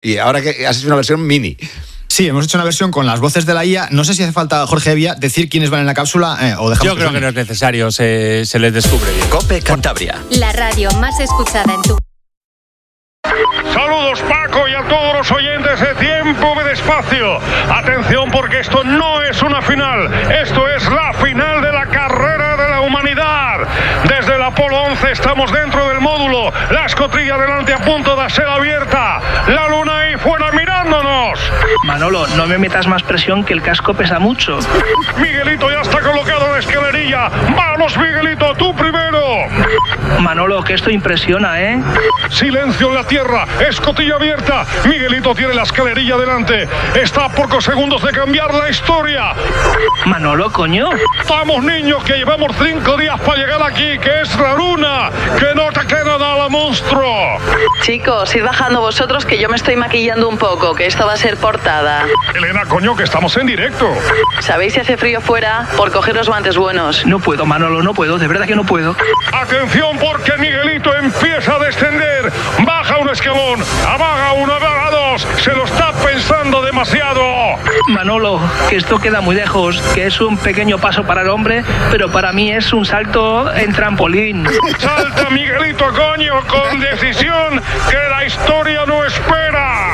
Y ahora que has hecho una versión mini. Sí, hemos hecho una versión con las voces de la IA. No sé si hace falta, Jorge Evia, decir quiénes van en la cápsula o dejamos. Yo creo que no es necesario, se les descubre bien. COPE Cantabria. La radio más escuchada en tu... Saludos Paco y a todos los oyentes de Tiempo de Espacio. Atención porque esto no es una final, esto es la final de la carrera de la humanidad. Desde el Apolo 11 estamos dentro del módulo, la escotilla delante a punto de ser abierta, la luna ahí fuera mirándonos. Manolo, no me metas más presión que el casco pesa mucho. Miguelito ya está colocado en la escalerilla. Vamos Miguelito, tú primero. Manolo, que esto impresiona, ¿eh? Silencio en la tierra, escotilla abierta. Miguelito tiene la escalerilla delante. Está a pocos segundos de cambiar la historia. Manolo, coño. Vamos niños, que llevamos 5 días para llegar aquí, que es la luna. Que no te queda nada, monstruo. Chicos, id bajando vosotros que yo me estoy maquillando un poco, que esto va a ser portada. Elena, coño, que estamos en directo. ¿Sabéis si hace frío fuera? Por coger los guantes buenos. No puedo, Manolo, no puedo, de verdad que no puedo. Atención porque Miguelito empieza a descender. Baja un escalón, abaga uno, abaga dos. Se lo está pensando demasiado. Manolo, que esto queda muy lejos, que es un pequeño paso para el hombre, pero para mí es un salto en trampolín. Salta Miguelito, coño, con decisión, que la historia no espera.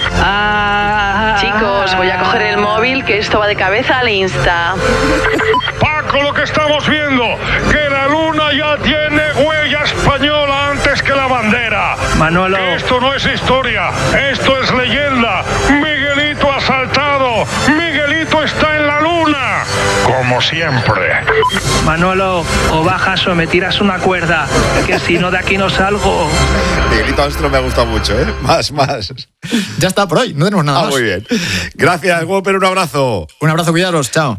Chicos, voy a coger el móvil, que esto va de cabeza al Insta. Paco, lo que estamos viendo, que la luna ya tiene huella española antes que la bandera. Manolo. Que esto no es historia, esto es leyenda. Miguelito ha saltado, Miguelito está en la luna, como siempre. Manolo, o bajas o me tiras una cuerda, que si no de aquí no salgo. Miguelito Astro me ha gustado mucho, ¿eh? Más. Ya está por hoy, no tenemos nada más. Muy bien. Gracias, Whopper, un abrazo. Un abrazo, cuidaros, chao.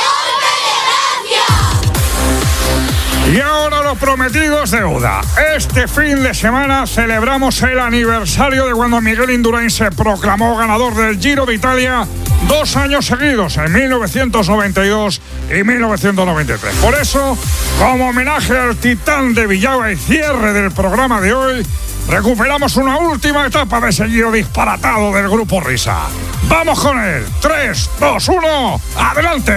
Y ahora lo prometido es deuda. Este fin de semana celebramos el aniversario de cuando Miguel Indurain se proclamó ganador del Giro de Italia 2 años seguidos, en 1992 y 1993. Por eso, como homenaje al titán de Villava y cierre del programa de hoy, recuperamos una última etapa de ese Giro disparatado del Grupo Risa. ¡Vamos con él! 3, 2, 1, ¡adelante!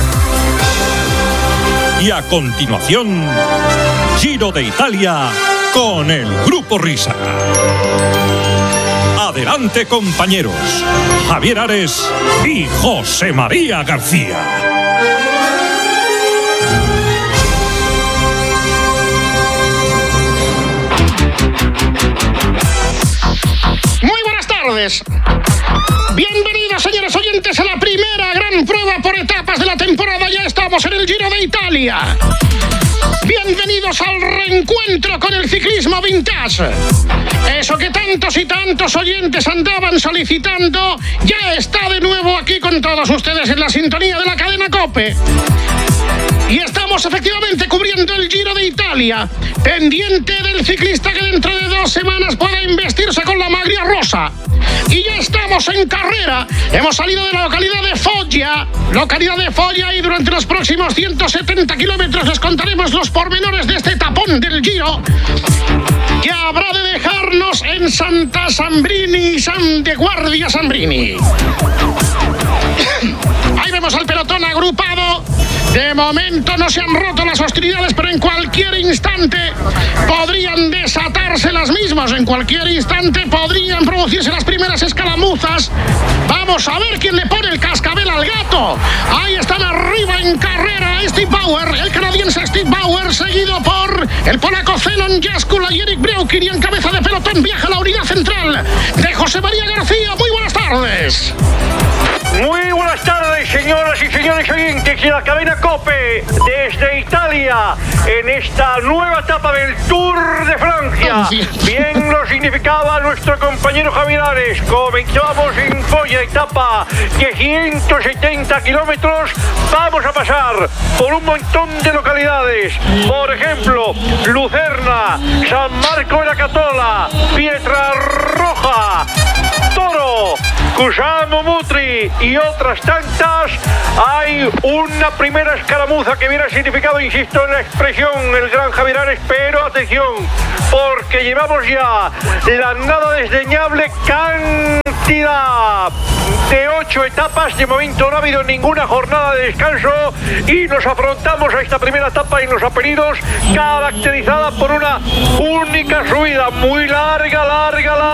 Y a continuación, Giro de Italia con el Grupo Risa. Adelante, compañeros. Javier Ares y José María García. Muy buenas tardes. Bienvenidos, señores oyentes, a la primera gran prueba por etapas de la temporada. Ya estamos en el Giro de Italia. Bienvenidos al reencuentro con el ciclismo vintage. Eso que tantos y tantos oyentes andaban solicitando, ya está de nuevo aquí con todos ustedes en la sintonía de la cadena COPE. Y estamos efectivamente cubriendo el Giro de Italia, pendiente del ciclista que dentro de 2 semanas pueda investirse con la maglia rosa. Y ya estamos en carrera. Hemos salido de la localidad de Foggia, y durante los próximos 170 kilómetros les contaremos los pormenores de este tapón del Giro, que habrá de dejarnos en Santa Sambrini, San de Guardia Sambrini. Ahí vemos al pelotón agrupado. De momento no se han roto las hostilidades, pero en cualquier instante podrían desatarse las mismas. En cualquier instante podrían producirse las primeras escaramuzas. Vamos a ver quién le pone el cascabel al gato. Ahí están arriba en carrera Steve Bauer, el canadiense Steve Bauer, seguido por el polaco Zelon Jaskula y Eric Breukin. Y en cabeza de pelotón viaja la unidad central de José María García. Muy buenas tardes. Muy buenas tardes, señoras y señores oyentes de la cadena COPE desde Italia en esta nueva etapa del Tour de Francia. Bien lo significaba nuestro compañero Javier Ares. Comenzamos en Foggia, etapa de 170 kilómetros. Vamos a pasar por un montón de localidades. Por ejemplo, Lucerna, San Marco de la Catola, Pietra Roja, Toro, Cusamo Mutri, así y otras tantas, hay una primera escaramuza que viene a significado, insisto en la expresión, el gran Javier Ares, pero atención, porque llevamos ya la nada desdeñable cantidad de 8 etapas. De momento no ha habido ninguna jornada de descanso y nos afrontamos a esta primera etapa en los Apeninos, caracterizada por una única subida muy larga,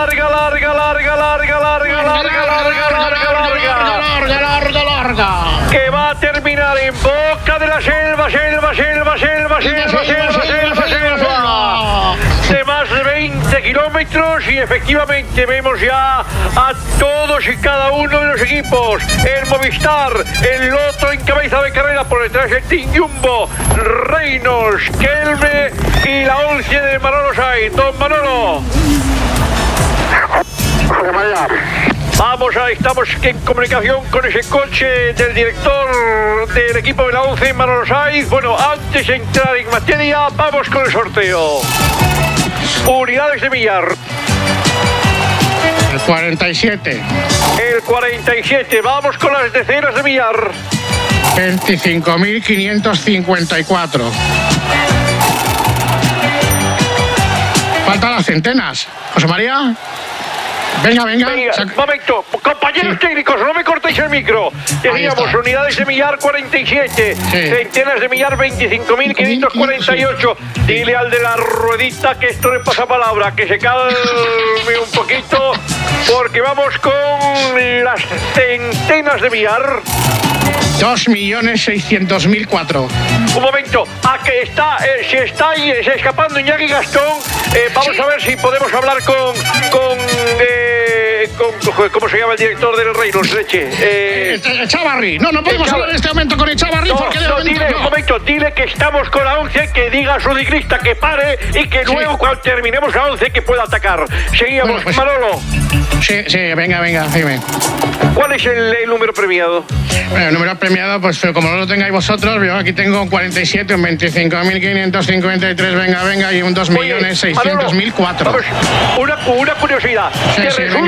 que va a terminar en boca de la selva de más de 20 kilómetros, y efectivamente vemos ya a todos y cada uno de los equipos: el Movistar, el Lotto en cabeza de carrera, por detrás el Team Jumbo, Reynolds, Kelme y la 11 de Manolo Sainz. Don Manolo. Estamos en comunicación con ese coche del director del equipo de la 11, Manolo Sainz. Bueno, antes de entrar en materia, vamos con el sorteo. Unidades de millar. El 47. El 47. Vamos con las decenas de millar. 25.554. Faltan las centenas. José María. Venga. Momento, compañeros técnicos, no me cortéis el micro. Decíamos, unidades de millar 47, centenas de millar 25.548. Dile al de la ruedita que esto le pasa palabra, que se calme un poquito, porque vamos con las centenas de millar. 2.600.004. Un momento, si está ahí, escapando Iñaki Gastón, vamos a ver si podemos hablar con ¿cómo se llama el director del Reynolds, leche? Echavarri. No podemos hablar en este momento con Echavarri porque un momento, dile que estamos con la 11, que diga a su ciclista que pare y que luego cuando terminemos la 11 que pueda atacar. Seguíamos, pues, Manolo. Sí, venga, dime. ¿Cuál es el número premiado? Bueno, el número premiado, pues como no lo tengáis vosotros, yo aquí tengo un 47, un 25.553, venga, y un 2.600.004. Una curiosidad. ¿Te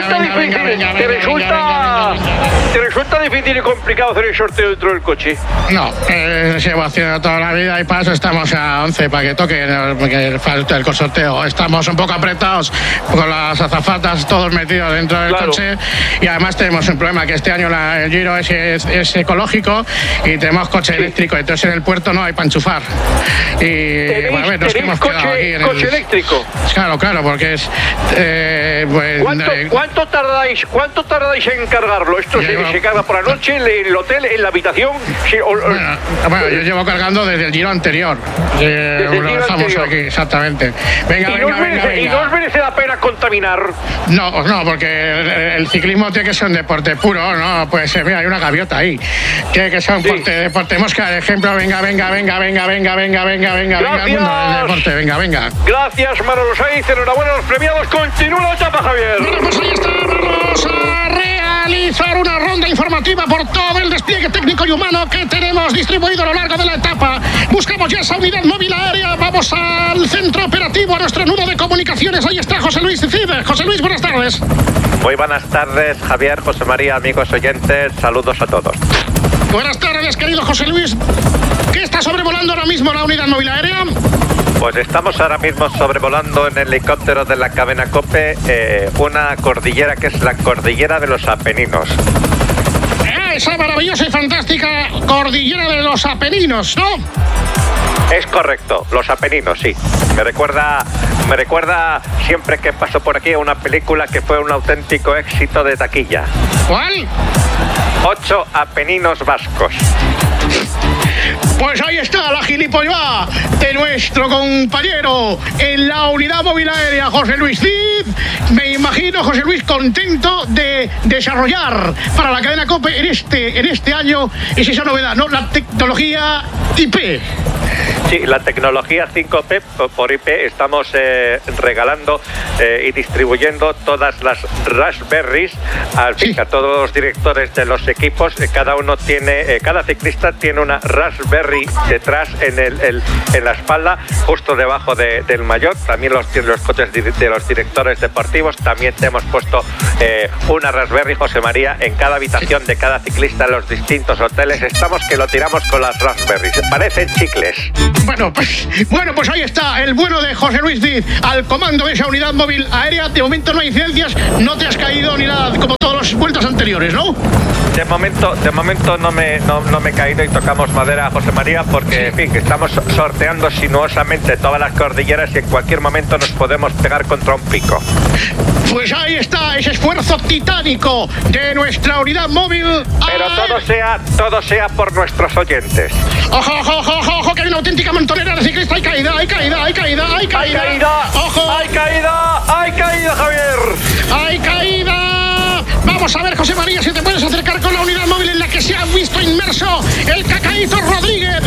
resulta difícil y complicado hacer el sorteo dentro del coche? No, llevo haciendo toda la vida y paso estamos a 11 para que toque el sorteo. Estamos un poco apretados con las azafatas todos metidos dentro del coche, y además tenemos un problema, que este año el Giro es ecológico y tenemos coche eléctrico, entonces en el puerto no hay para enchufar. Y bueno, nos hemos quedado aquí en coche eléctrico. Claro, porque es ¿Cuánto tardáis en cargarlo? ¿Esto se carga por la noche en el hotel, en la habitación? Bueno, yo llevo cargando desde el Giro anterior. Lo dejamos aquí, exactamente. Venga. ¿Y no os merece la pena contaminar? No, porque el ciclismo tiene que ser un deporte puro, ¿no? Pues mira, hay una gaviota ahí. Tiene que ser un deporte mosca, de ejemplo. Venga. Al mundo del deporte, venga. Gracias, Manolo Sainz. Enhorabuena a los premiados. Continúa la etapa, Javier. Bueno, pues ahí está. Vamos a realizar una ronda informativa por todo el despliegue técnico y humano que tenemos distribuido a lo largo de la etapa. Buscamos ya esa unidad móvil aérea. Vamos al centro operativo, a nuestro nudo de comunicaciones. Ahí está José Luis Cid. José Luis, buenas tardes. Muy buenas tardes, Javier, José María, amigos oyentes. Saludos a todos. Buenas tardes, querido José Luis. ¿Qué está sobrevolando ahora mismo la unidad móvil aérea? Pues estamos ahora mismo sobrevolando en helicóptero de la cadena COPE una cordillera que es la cordillera de los Apeninos. Esa maravillosa y fantástica cordillera de los Apeninos, ¿no? Es correcto, los Apeninos, sí. Me recuerda siempre que paso por aquí a una película que fue un auténtico éxito de taquilla. ¿Cuál? 8 Apeninos vascos. Pues ahí está la gilipollada de nuestro compañero en la unidad móvil aérea, José Luis Cid. Me imagino, José Luis, contento de desarrollar para la cadena COPE en este año esa novedad, ¿no? La tecnología IP. Sí, la tecnología 5P por IP estamos regalando y distribuyendo todas las Raspberries a todos los directores de los equipos. Cada uno tiene, cada ciclista tiene una Raspberry detrás en la espalda, justo debajo del maillot. También los coches de los directores deportivos. También te hemos puesto una Raspberry, José María, en cada habitación de cada ciclista en los distintos hoteles. Estamos que lo tiramos con las Raspberries. Parecen chicles. Bueno, pues ahí está el bueno de José Luis Diz al comando de esa unidad móvil aérea. De momento no hay incidencias, no te has caído ni nada, como todas las vueltas anteriores, ¿no? De momento no me he caído y tocamos madera, José María, porque en fin, que estamos sorteando sinuosamente todas las cordilleras y en cualquier momento nos podemos pegar contra un pico. Pues ahí está ese esfuerzo titánico de nuestra unidad móvil. Pero todo sea por nuestros oyentes. ¡Ojo, que hay una auténtica montonera de ciclistas! ¡Hay caída! ¡Ojo! ¡Hay caída, Javier! ¡Hay caída! Vamos a ver, José María, si te puedes acercar con la unidad móvil en la que se ha visto inmerso el Cacaíto Rodríguez.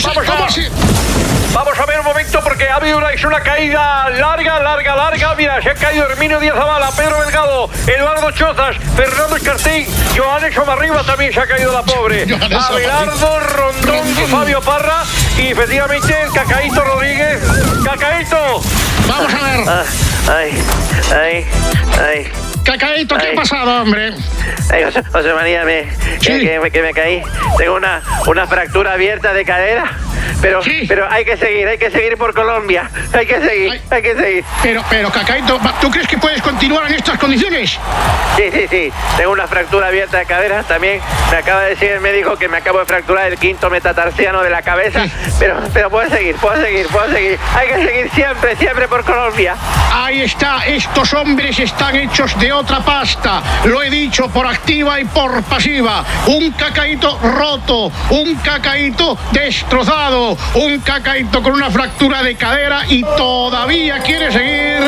Vamos a ver un momento, porque ha habido una caída larga. Mira, se ha caído Herminio Díaz Zavala, Pedro Delgado, Eduardo Chozas, Fernando Escartín, Joanes Omarriba también se ha caído la pobre. Abelardo Rondón, Fabio Parra y efectivamente el Cacaíto Rodríguez. ¡Cacaíto! Vamos a ver. Ay. Cacaíto, ¿qué ha pasado, hombre? Ay, José María, que me caí. Tengo una fractura abierta de cadera. Pero hay que seguir por Colombia. Hay que seguir. Pero Cacaíto, ¿tú crees que puedes continuar en estas condiciones? Sí. Tengo una fractura abierta de cadera. También me acaba de decir el médico que me acabo de fracturar el quinto metatarsiano de la cabeza. Pero puedo seguir. Hay que seguir siempre por Colombia. Ahí está. Estos hombres están hechos de otra pasta. Lo he dicho por activa y por pasiva. Un Cacaíto roto, un Cacaíto destrozado, un Cacaíto con una fractura de cadera y todavía quiere seguir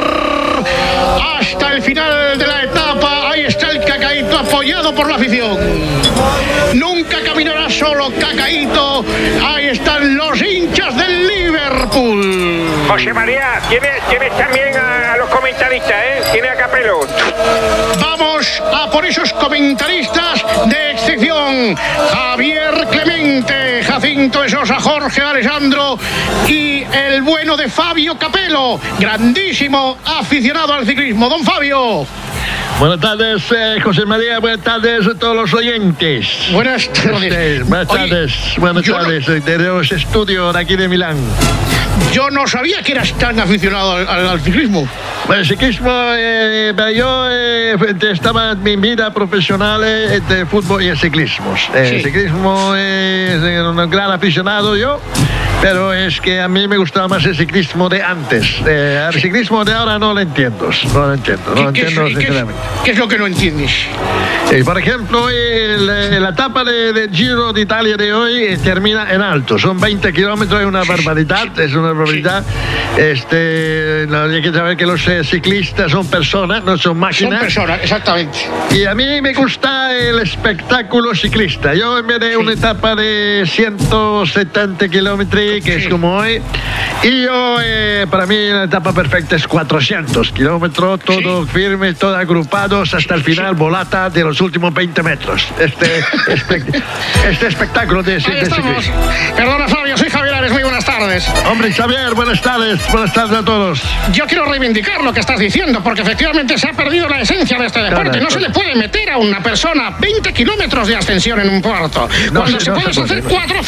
hasta el final de la etapa. Ahí está el Cacaíto apoyado por la afición. Nunca caminará solo Cacaíto. Ahí están los hinchas del Liverpool. José María, tienes también a los comentaristas, tiene a Capello. Vamos a por esos comentaristas de excepción: Javier Clemente, Jacinto de Sosa, Jorge Alessandro y el bueno de Fabio Capello, grandísimo aficionado al ciclismo. Don Fabio. Buenas tardes, José María. Buenas tardes a todos los oyentes. Buenas tardes. Buenas tardes. Desde los estudios de aquí de Milán. Yo no sabía que eras tan aficionado al ciclismo. Bueno, el ciclismo, yo estaba en mi vida profesional entre fútbol y el ciclismo. El ciclismo es un gran aficionado yo, pero es que a mí me gustaba más el ciclismo de antes. El ciclismo de ahora no lo entiendo. No lo entiendo sinceramente. ¿Qué es lo que no entiendes? Por ejemplo, la etapa del Giro de Italia de hoy termina en alto. Son 20 kilómetros, es una barbaridad. Es una barbaridad. Hay que saber que los ciclistas son personas, no son máquinas. Son personas, exactamente. Y a mí me gusta el espectáculo ciclista. Yo en vez de una etapa de 170 kilómetros, que es como hoy, y yo, para mí la etapa perfecta es 400 kilómetros, todo firme, todo agrupados hasta el final, volata de los últimos 20 metros. Este espectáculo de ciclismo. Perdona, Fabio, soy Javier Ares, muy buenas tardes. Hombre, Javier, buenas tardes a todos. Yo quiero reivindicar lo que estás diciendo, porque efectivamente se ha perdido la esencia de este deporte. No se le puede meter a una persona 20 kilómetros de ascensión en un puerto, cuando se puede hacer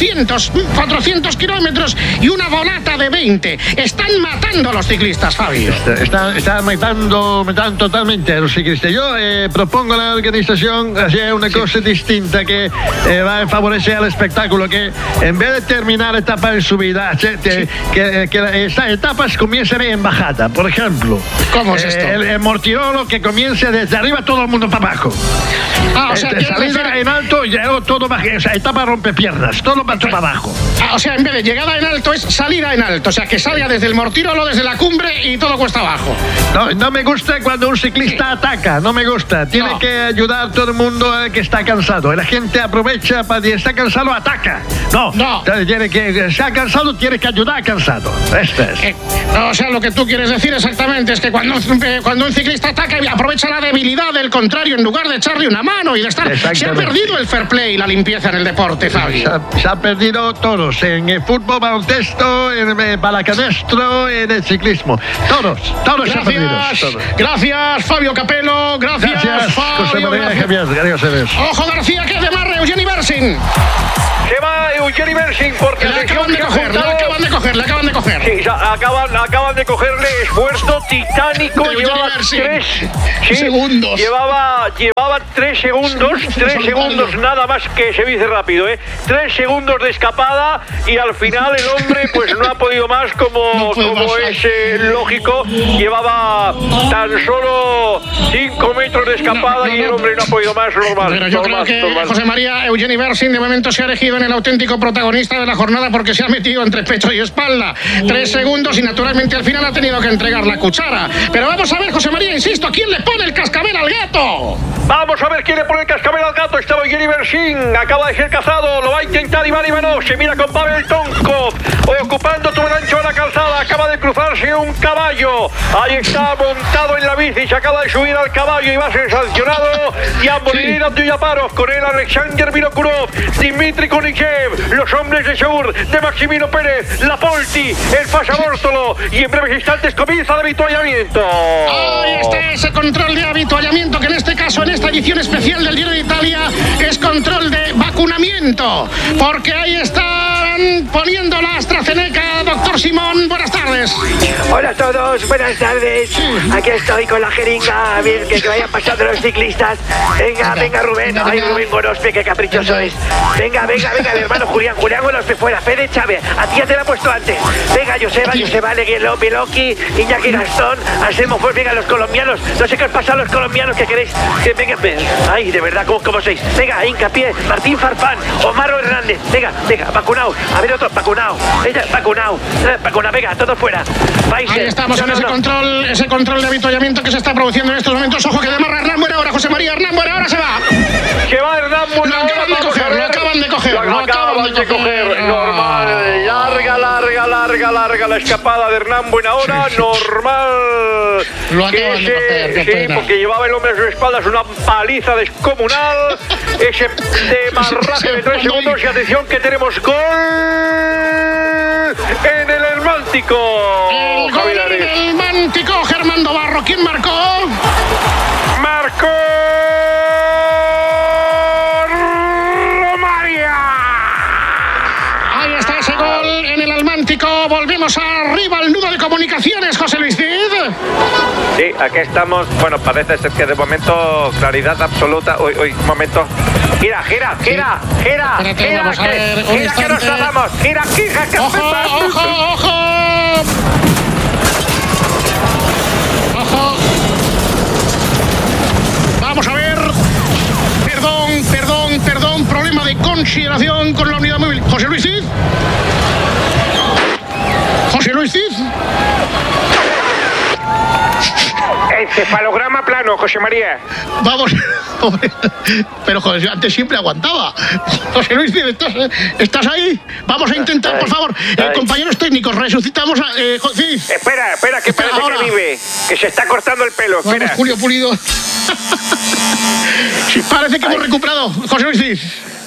400 kilómetros y una volata de 20. Están matando a los ciclistas, Fabio. Están matando totalmente a los ciclistas. Yo propongo a la organización hacer una cosa distinta que va a favorecer el espectáculo, que en vez de terminar etapa en subida, que estas etapas comiencen en bajada, por ejemplo. ¿Cómo es esto? El Mortirolo que comience desde arriba, todo el mundo para abajo. O sea, salida en alto y luego todo baja. Esa etapa rompe piernas, todo para abajo. O sea, en vez de llegada en alto es salida en alto. O sea, que salga desde el Mortirolo, desde la cumbre y todo cuesta abajo. No me gusta cuando un ciclista ataca, no me gusta. Tiene que ayudar a todo el mundo que está cansado. La gente aprovecha para que está cansado, ataca. No. Tiene que sea cansado, tiene que ayudar a cansado. O sea, lo que tú quieres decir exactamente es que cuando un ciclista ataca, aprovecha la debilidad del contrario en lugar de echarle una mano y de estar. Se ha perdido el fair play y la limpieza en el deporte, Fabio. Se ha perdido todos, en el fútbol, baloncesto, en el balacanestro, en el ciclismo. Todos se han perdido. Gracias, Fabio Capello. Gracias, Fabio. José María Javier. Ojo, García, que es de Marre, Eugeni Bersin. Se va Eugeni Bersin porque le acaban de coger. Sí, acaban de cogerle. Esfuerzo titánico. Llevaba 3 segundos. Llevaba 3 segundos. 3 segundos nada más, que se dice rápido, 3 segundos de escapada y al final el hombre pues no ha podido más como es lógico. Llevaba tan solo 5 metros de escapada y el hombre no ha podido más, normal. Pero yo creo que José María Eugeni Bersin de momento se ha elegido en el auténtico protagonista de la jornada porque se ha metido entre pecho y espalda. 3 segundos y naturalmente al final ha tenido que entregar la cuchara. Pero vamos a ver, José María, insisto, ¿quién le pone el cascabel al gato? Vamos a ver quién le pone el cascabel al gato. Estaba Eugeni Bersin, acaba de ser cazado, lo va a intentar Iván Ivanov. Se mira con Pavel Tonkov, ocupando todo el ancho de la calzada. Acaba de cruzarse un caballo. Ahí está montado en la bici, se acaba de subir al caballo y va a ser sancionado. Y a morir Abdullaparov, con él Alexander Vinokurov, Dimitri Kunichev, los hombres de Seur, de Maximino Pérez, Lapolti, el Pasabórtolo, y en breves instantes comienza el avituallamiento. Ahí está ese control de avituallamiento, que en este caso, en esta edición especial del Giro de Italia, es control de vacunamiento, porque ahí están poniendo la AstraZeneca. Doctor Simón, buenas tardes. Hola a todos, buenas tardes. Aquí estoy con la jeringa, a ver que vayan pasando los ciclistas. Venga, Rubén. Ay, Rubén Gorospe, qué caprichoso es. Venga, el hermano Julián Gorospe fuera. Fede Chávez, a ti ya te la he puesto antes. Venga, Joseba, Leguelo, Beloki, Iñaki Gastón, Anselmo, pues venga, los colombianos. No sé qué os pasa a los colombianos, que queréis. Que venga, ay, de verdad, ¿cómo sois? Venga, Hincapié, Martín Farfán, Omar Hernández. Venga, vacunado. A ver, otro, vacunado. Vacunado, venga, todos fuera. Ahí estamos en ese control de avituallamiento que se está produciendo en estos momentos. Ojo, que demarra Hernán Buenahora, José María Hernán Buenahora se va. Se va Hernán Buenahora. Lo acaban de coger. Normal. Larga la escapada de Hernán Buenahora. Normal. Lo acaban de coger. Sí, porque llevaba el hombre a sus espaldas una paliza descomunal. Ese demarraje de 3 segundos. Y atención, que tenemos gol en el Hermántico. El gol en el Hermántico, Germán Dobarro. ¿Quién marcó? Marcó Romaria. Ahí está ese gol en el Hermántico. Volvemos arriba al nudo de comunicaciones, José Luis Cid. Sí, aquí estamos. Bueno, parece ser que de momento claridad absoluta. Uy, un momento. Gira. Espérate, vamos a ver, gira que nos tratamos. Gira. Ojo. Vamos a ver. Perdón. Problema de consideración con la unidad móvil. José Luis Cid. Encefalograma plano, José María. Vamos. Pero joder, antes siempre aguantaba. José Luis, ¿estás ahí? Vamos a intentar, por favor. Compañeros técnicos, resucitamos a... Cid. Espera, que parece ahora que vive. Que se está cortando el pelo. Espera. Vamos, Julio Pulido. Sí, parece que hemos recuperado. José Luis Cid.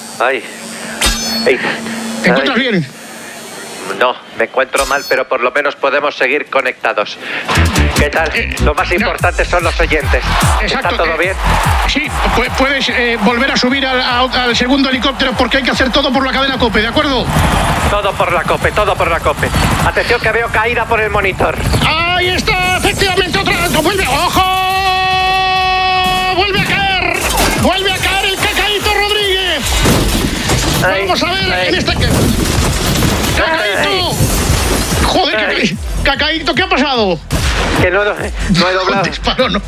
¿Te encuentras bien? No, me encuentro mal, pero por lo menos podemos seguir conectados. ¿Qué tal? Lo más importante son los oyentes. Exacto. ¿Está todo bien? Sí, puedes volver a subir al segundo helicóptero porque hay que hacer todo por la cadena COPE, ¿de acuerdo? Todo por la COPE. Atención, que veo caída por el monitor. Ahí está, efectivamente, otra. ¡Vuelve! ¡Ojo! ¡Vuelve a caer el Cacaíto Rodríguez! Vamos a ver en este... ¡Cacaíto! Cacaíto, ¿qué ha pasado? Que no he doblado. Disparo, ¿no?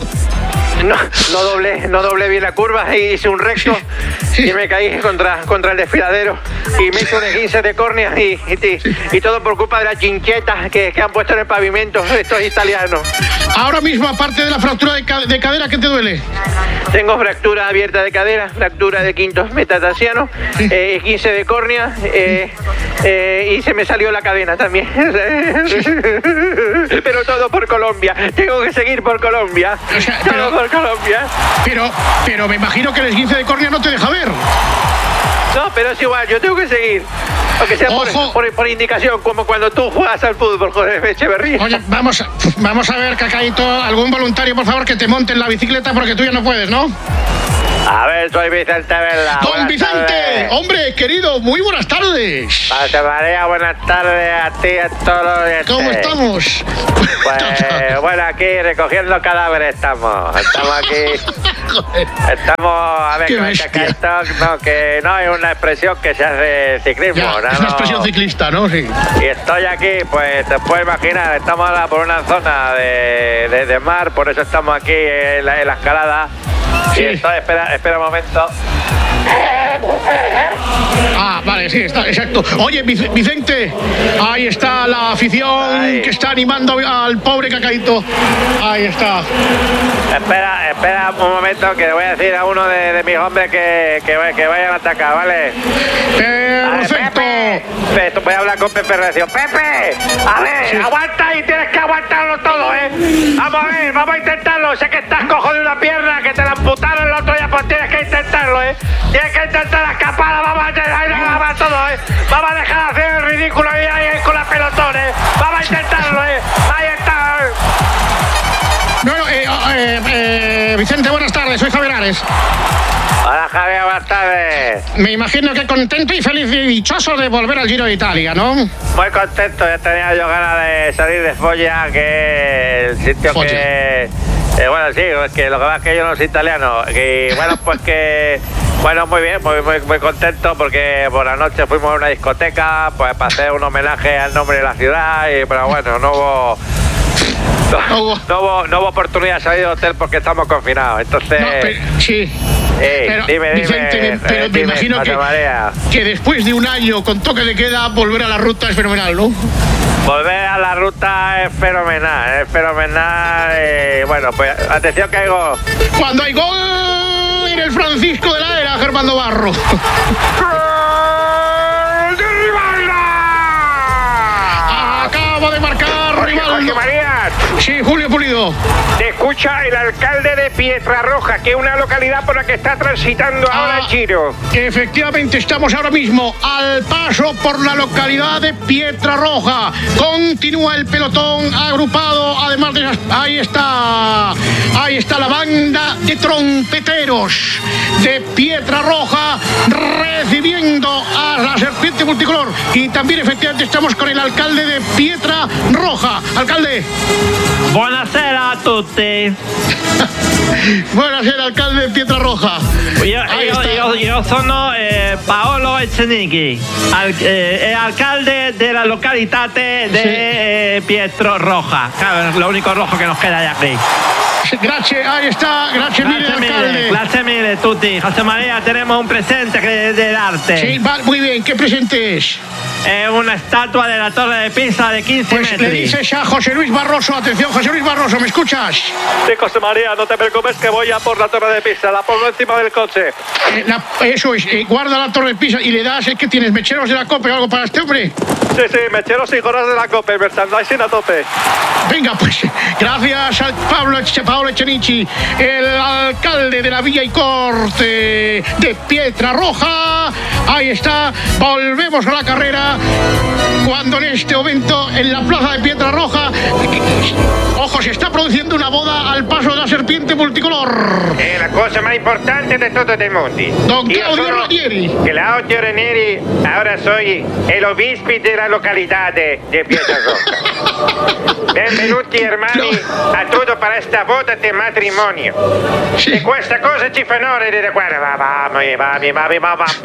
No doblé bien la curva y hice un recto y me caí contra el desfiladero y me hice un esguince de córnea y todo por culpa de las chinchetas que han puesto en el pavimento estos italianos. Ahora mismo, aparte de la fractura de cadera, ¿qué te duele? Tengo fractura abierta de cadera, fractura de quinto metatarsiano, esguince de córnea y se me salió la cadena también. Pero todo por Colombia. Tengo que seguir por Colombia. O sea, todo por Colombia. Pero me imagino que el esguince de córnea no te deja ver. No, pero es igual, yo tengo que seguir. Aunque sea por indicación, como cuando tú juegas al fútbol, Jorge Echeverría. Oye, vamos a ver, Cacaíto, algún voluntario, por favor, que te monte en la bicicleta porque tú ya no puedes, ¿no? A ver, soy Vicente Vela. ¡Don Vicente! Hombre, querido, muy buenas tardes. José María, buenas tardes a ti y a todos los oyentes. ¿Cómo estamos? Pues, bueno, aquí recogiendo cadáveres estamos. Estamos aquí. Estamos, a ver, que no es una expresión que se hace ciclismo, ya, ¿no? Es una expresión ciclista, ¿no? Sí. Y estoy aquí, pues te puedes imaginar, estamos ahora por una zona de mar, por eso estamos aquí en la escalada. Sí. Y estoy, espera un momento. Ah, vale, sí, está, exacto. Oye, Vicente, ahí está la afición que está animando al pobre Cacaíto. Ahí está. Espera un momento, que le voy a decir a uno de mis hombres que vayan a atacar, ¿vale? Perfecto. Pepe, voy a hablar con Pepe Recio. ¡Pepe! A ver, sí. Aguanta y tienes que aguantarlo todo, ¿eh? Vamos a ver, vamos a intentarlo. Sé que estás cojo de una pierna, que te la amputaron el otro día, pues tienes que intentarlo, ¿eh? Tienes que intentar la escapada, vamos a todo, ¿eh? Vamos a dejar de hacer el ridículo ahí con la pelotón, ¿eh? Vamos a intentarlo, ¿eh? Ahí está. Bueno, Vicente, buenas tardes, soy Javier Ares. Hola, Javier, buenas tardes. Me imagino que contento y feliz y dichoso de volver al Giro de Italia, ¿no? Muy contento, ya tenía yo ganas de salir de Foggia, que el sitio Foggia. Que... bueno, sí, es que lo que pasa es que yo no soy italiano. Y bueno, pues que... Bueno, muy bien, muy contento porque por la noche fuimos a una discoteca pues para hacer un homenaje al nombre de la ciudad, pero bueno, no hubo oportunidad de salir del hotel porque estamos confinados, entonces... No, pero, sí. Dime, Vicente, pero me imagino que después de un año con toque de queda, volver a la ruta es fenomenal, ¿no? Volver a la ruta es fenomenal. Bueno, pues atención que hay gol. Cuando hay gol en el Francisco de la Era, Germán Barro. ¡Gol de Rivalda! Acaba de marcar Rivalda. Jorge María. Sí, Julio Pulido. Te escucha el alcalde de Pietrarroja, que es una localidad por la que está transitando ahora el Giro. Efectivamente, estamos ahora mismo al paso por la localidad de Pietrarroja. Continúa el pelotón agrupado, además de... Ahí está la banda de trompeteros de Pietrarroja recibiendo a la serpiente multicolor. Y también, efectivamente, estamos con el alcalde de Pietrarroja. Alcalde. Buonasera a tutti. Buonasera, alcalde de Pietrarroja. Io sono Paolo Echenique, alcalde de la localidad de Pietrarroja. Claro, lo único rojo que nos queda de aquí. Gracias, ahí está, gracias mille, alcalde. Gracias mille a tutti. José María, tenemos un presente de darte. Sí, muy bien, ¿qué presente es? Una estatua de la Torre de Pisa de 15 metros. Le dices a José Luis Barroso, atención, José Luis Barroso, ¿me escuchas? Sí, José María, no te preocupes que voy a por la Torre de Pisa, la pongo encima del coche. Eso es, guarda la Torre de Pisa y le das, ¿qué tienes? ¿Mecheros de la COPE o algo para este hombre? Sí, mecheros y gorras de la COPE, merchandising a tope. Venga, pues, gracias al Paolo Echenique, el alcalde de la Villa y Corte de Pietrarroja. Ahí está, volvemos a la carrera. Cuando en este momento, en la plaza de Pietrarroja, ojo, se está produciendo una boda al paso de la serpiente multicolor. La cosa más importante de todo el mundo. Don Claudio Ranieri. Claudio Ranieri, ahora soy el obispo de la localidad de Pietrarroja. Benvenuti hermani a todos para esta boda de matrimonio. E questa cosa ci fa onore di guarda, va bambini.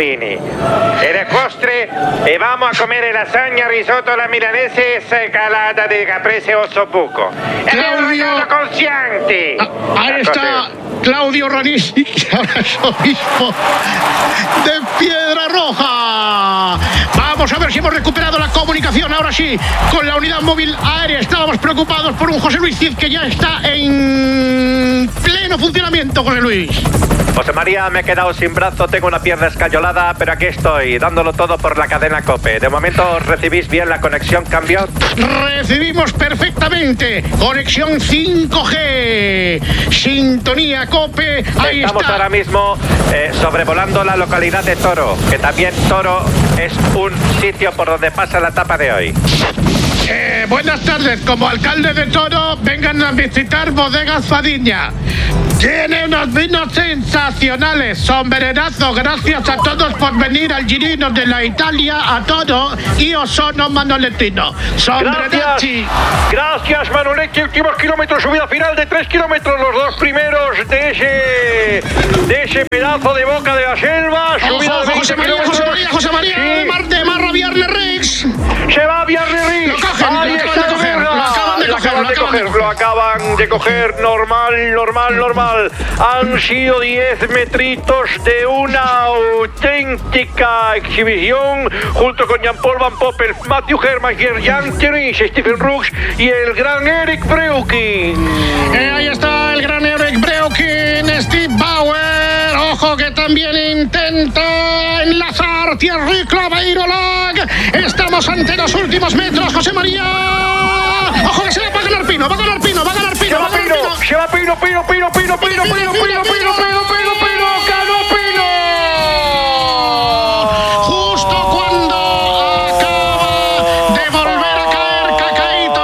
En el postre vamos a comer lasaña, risotto, la milanese, calada de caprese o sobuco. Claudio consciente. Ahí está Claudio Ranieri, ahora es obispo de Piedra Roja. Vamos a ver si hemos recuperado la comunicación, ahora sí, con la unidad móvil aérea. Estábamos preocupados por un José Luis Cid que ya está en pleno funcionamiento, José Luis. José María, me he quedado sin brazo, tengo una pierna escayolada, pero aquí estoy, dándolo todo por la cadena COPE. De momento, ¿recibís bien la conexión, cambio? Recibimos perfectamente. Conexión 5G. Sintonía COPE. Ahí Estamos está. ahora mismo sobrevolando la localidad de Toro, que también Toro es un sitio por donde pasa la etapa de hoy. Buenas tardes. Como alcalde de Toro, vengan a visitar Bodegas Fadiña. Tiene unos vinos sensacionales, sombrenazo. Gracias a todos por venir al Girino de la Italia a Toro. Io sono Manolettino. Gracias, Manoletti. Últimos kilómetros, subida final de 3 kilómetros. Los dos primeros de ese pedazo de boca de la selva. Subida de 20 kilómetros. José María, de Marra Viernes Rix. Se va Viernes Rix. Ahí está el Berga. Lo acaban de coger. Normal. Han sido 10 metritos de una auténtica exhibición, junto con Jean-Paul Van Poppel, Matthew Herman, Jan Thierry, Stephen Rooks y el gran Eric Breuking. Ahí está el gran Eric Breuking, Steve Bauer. Ojo que también intenta enlazar Thierry Claveiro-Lag. Estamos ante los últimos metros, José María. Ojo que se va a ganar Pino, va a ganar Pino. Se va Pino, ganó Pino. Justo cuando acaba de volver a caer Cacaíto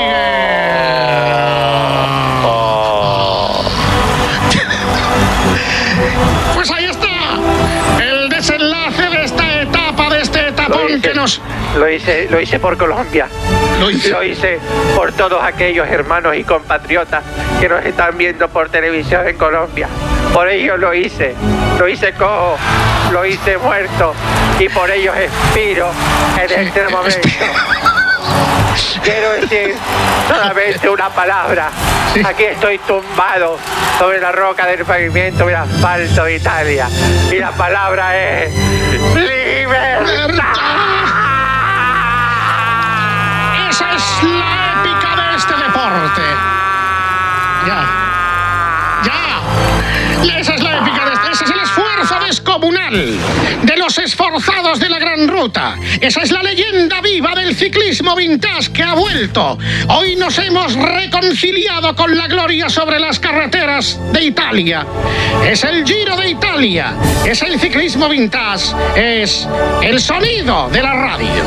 Rodríguez. Pues ahí está el desenlace de esta etapa, de este etapón que nos... Lo hice por Colombia. Lo hice por todos aquellos hermanos y compatriotas que nos están viendo por televisión en Colombia. Por ellos lo hice cojo, lo hice muerto y por ellos expiro en este momento. Quiero decir solamente una palabra. Aquí estoy tumbado sobre la roca del pavimento del asfalto de Italia y la palabra es libertad. Esa es la épica de este deporte. Ya. Esa es la épica de este. Ese es el esfuerzo descomunal de los esforzados de la Gran Ruta. Esa es la leyenda viva del ciclismo vintage que ha vuelto. Hoy nos hemos reconciliado con la gloria sobre las carreteras de Italia. Es el Giro de Italia. Es el ciclismo vintage. Es el sonido de la radio.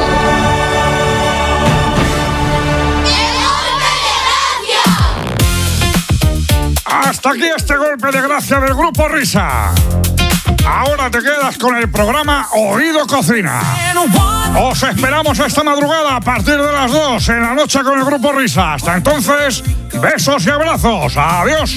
Hasta aquí este golpe de gracia del Grupo Risa. Ahora te quedas con el programa Oído Cocina. Os esperamos esta madrugada a partir de las 2 en la noche con el Grupo Risa. Hasta entonces, besos y abrazos. Adiós.